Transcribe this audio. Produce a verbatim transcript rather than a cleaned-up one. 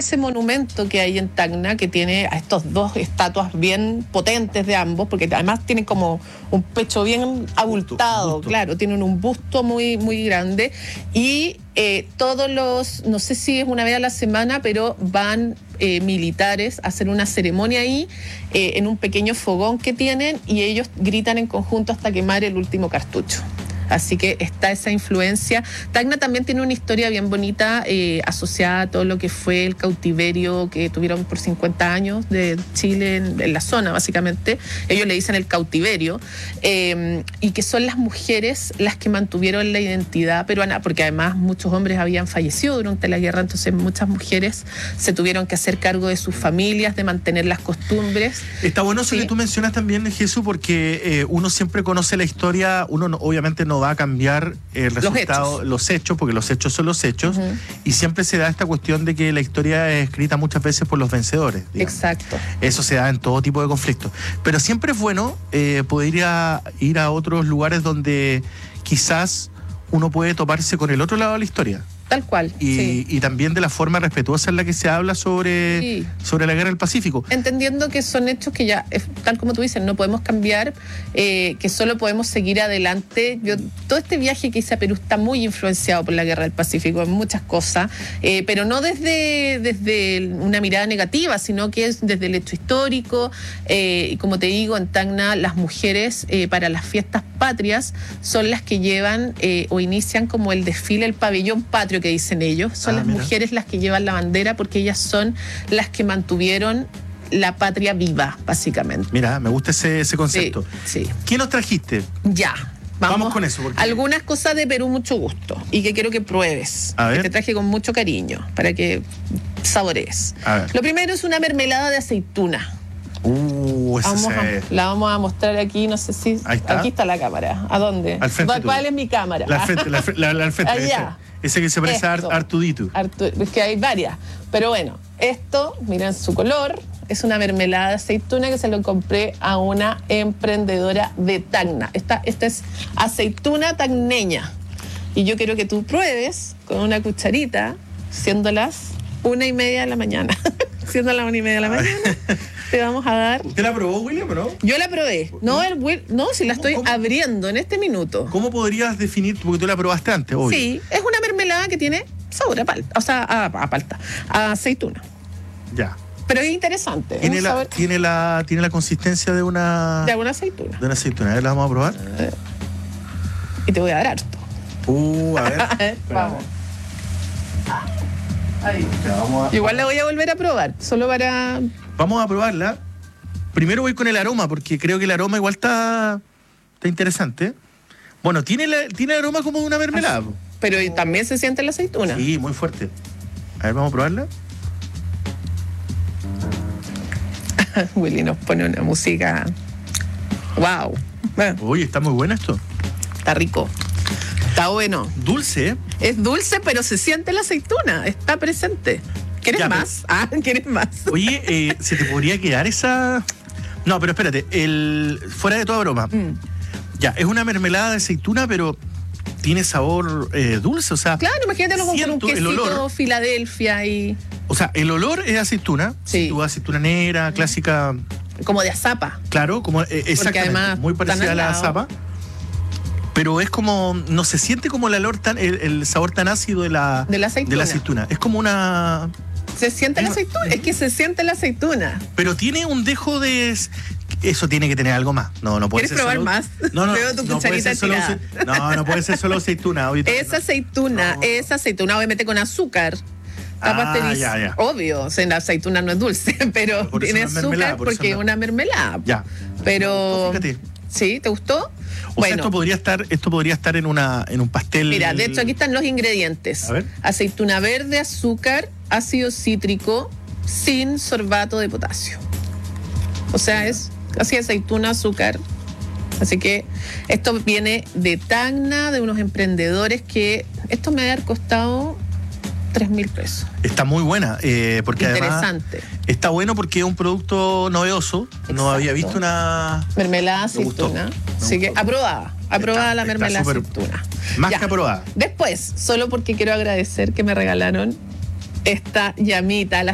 ese monumento que hay en Tacna, que tiene a estos dos estatuas bien potentes de ambos, porque además tienen como un pecho bien abultado, busto, busto. Claro, tienen un busto muy, muy grande, y eh, todos los, no sé si es una vez a la semana, pero van eh, militares a hacer una ceremonia ahí, eh, en un pequeño fogón que tienen, y ellos gritan en conjunto hasta quemar el último cartucho. Así que está esa influencia. Tacna también tiene una historia bien bonita eh, asociada a todo lo que fue el cautiverio que tuvieron por cincuenta años de Chile en, en la zona, básicamente. Ellos le dicen el cautiverio, eh, y que son las mujeres las que mantuvieron la identidad peruana, porque además muchos hombres habían fallecido durante la guerra, entonces muchas mujeres se tuvieron que hacer cargo de sus familias, de mantener las costumbres. Está bueno eso ¿sí? que tú mencionas también, Jesús, porque eh, uno siempre conoce la historia, uno no, obviamente no va a cambiar el resultado, los hechos, los hechos porque los hechos son los hechos, uh-huh. y siempre se da esta cuestión de que la historia es escrita muchas veces por los vencedores, digamos. Exacto. Eso se da en todo tipo de conflictos. Pero siempre es bueno eh, poder ir a, ir a otros lugares donde quizás uno puede toparse con el otro lado de la historia. Tal cual. Y, sí. y también de la forma respetuosa en la que se habla sobre, sí. sobre la guerra del Pacífico. Entendiendo que son hechos que ya, tal como tú dices, no podemos cambiar, eh, que solo podemos seguir adelante. Yo, todo este viaje que hice a Perú está muy influenciado por la guerra del Pacífico en muchas cosas, eh, pero no desde, desde una mirada negativa, sino que es desde el hecho histórico. Eh, y como te digo, en Tacna las mujeres eh, para las fiestas patrias son las que llevan eh, o inician como el desfile, el pabellón patrio que dicen ellos, son ah, las mira. mujeres las que llevan la bandera, porque ellas son las que mantuvieron la patria viva, básicamente. Mira, me gusta ese, ese concepto. Sí, sí. ¿Qué nos trajiste? Ya, vamos, vamos con eso. Porque... algunas cosas de Perú, mucho gusto, y que quiero que pruebes. A ver. Que te traje con mucho cariño, para que saborees. A ver. Lo primero es una mermelada de aceituna. Uh, esa vamos se... a, la vamos a mostrar aquí, no sé si... Ahí está. Aquí está la cámara. ¿A dónde? Al frente. ¿Cuál tuyo. es mi cámara? La al frente, la, la, la al frente. Allá. Ese, ese que se parece a Artudito. Artu, es que hay varias. Pero bueno, esto, miren su color, es una mermelada de aceituna que se lo compré a una emprendedora de Tacna. Esta, esta es aceituna tacneña. Y yo quiero que tú pruebes con una cucharita, siendo las una y media de la mañana. Siendo las una y media de la mañana. Te vamos a dar... ¿Usted la probó, William, o no? Yo la probé. No, el, no si la estoy ¿Cómo? abriendo en este minuto. ¿Cómo podrías definir? Porque tú la probaste antes, obvio. Sí, es una mermelada que tiene sabor a palta. O sea, a, a palta. A aceituna. Ya. Pero es interesante. Tiene, es la, sabor... tiene, la, tiene la consistencia de una... De una aceituna. De una aceituna. A ver, la vamos a probar. Eh, y te voy a dar harto. Uh, a ver. Vamos. Ahí. Ya, vamos a... Igual la voy a volver a probar, solo para... Vamos a probarla. Primero voy con el aroma, porque creo que el aroma igual está, está interesante. Bueno, tiene, la, tiene el aroma como de una mermelada. Así. Pero oh. también se siente la aceituna. Sí, muy fuerte. A ver, vamos a probarla. Willy nos pone una música... ¡Wow! Oye, está muy buena esto. Está rico. Está bueno. Dulce, ¿eh? Es dulce, pero se siente la aceituna. Está presente. ¿Quieres ya, más? Pero... Ah, ¿quieres más? Oye, eh, ¿se te podría quedar esa...? No, pero espérate. El... Fuera de toda broma. Mm. Ya, es una mermelada de aceituna, pero tiene sabor eh, dulce, o sea... Claro, imagínatelo con un quesito olor, Filadelfia y... O sea, el olor es aceituna. Sí. Tu aceituna negra, clásica... Como de azapa. Claro, como eh, exactamente. Además, muy parecida a la azapa. Pero es como, no se siente como el olor tan, el, el sabor tan ácido de la, de la aceituna. De la aceituna. Es como una... Se siente la aceituna, es que se siente la aceituna. Pero tiene un dejo de... Eso tiene que tener algo más. No, no puede ¿Quieres ser probar solo... más? No, no, Veo tu no puede ser solo... No, no puede ser solo aceituna. Es aceituna, no. es aceituna, obviamente con azúcar. Ah, ya, ya. Obvio, o sea, la aceituna no es dulce, pero por tiene azúcar por porque es una mermelada. Ya. Pero... Fíjate. ¿Sí? ¿Te gustó? O bueno, sea, esto podría estar, esto podría estar en una, en un pastel. Mira, de hecho aquí están los ingredientes. A ver. Aceituna verde, azúcar, ácido cítrico, sin sorbato de potasio. O sea, es así aceituna, azúcar. Así que esto viene de Tacna, de unos emprendedores que esto me ha costado tres mil pesos. Está muy buena, eh, porque interesante. Además está bueno porque es un producto novedoso. Exacto. No había visto una... mermelada aceituna. Así que aprobada, aprobada está, la mermelada super... aceituna. Más ya. que aprobada. Después, solo porque quiero agradecer que me regalaron esta llamita, la